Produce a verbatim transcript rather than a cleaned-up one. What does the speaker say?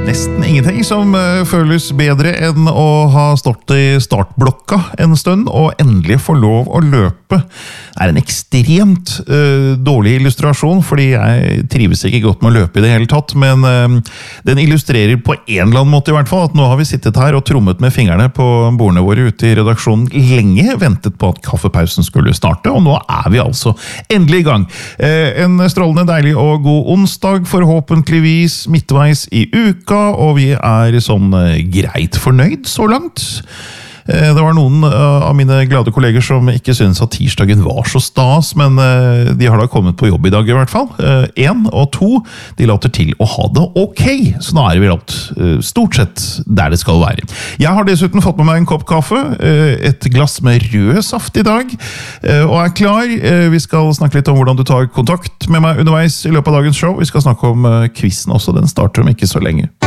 Nesten ingenting som uh, føles bedre enn å ha stått i startblokka en stund og endelig få lov å løpe. Det er en ekstremt uh, dårlig illustrasjon, fordi jeg trives ikke godt med å løpe i det hele tatt, men uh, den illustrerer på en eller annen måte i hvert fall at nå har vi sittet her og trommet med fingrene på bordene våre ute i redaksjonen lenge, ventet på at kaffepausen skulle starte, og nå er vi altså endelig i gang. Uh, en strålende deilig og god onsdag, forhåpentligvis midtveis i uka, og vi er sånn greit fornøyd så langt. Det var noen av mine glade kolleger som ikke synes at tirsdagen var så stas, men de har da kommet på jobb i dag i hvert fall. En og to, de later til å ha det ok, så nå er vi alt stort sett der det skal være. Jeg har dessuten fått med meg en kopp kaffe, et glass med rød saft i dag, og er klar. Vi skal snakke litt om hvordan du tar kontakt med meg underveis i løpet av dagens show. Vi skal snakke om quizen også, den starter om ikke så lenge.